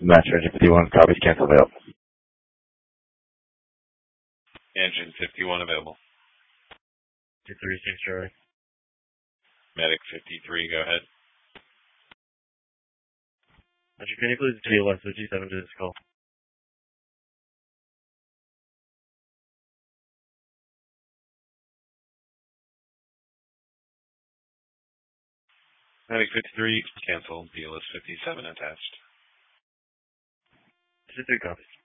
Master Engine 51, copies, cancel available. Engine 51 available. 23, St. Charlie. Medic 53, go ahead. Roger, can you please TLS the G7 to this call? Medic 53, cancel. PLS 57 attached. 53 copies.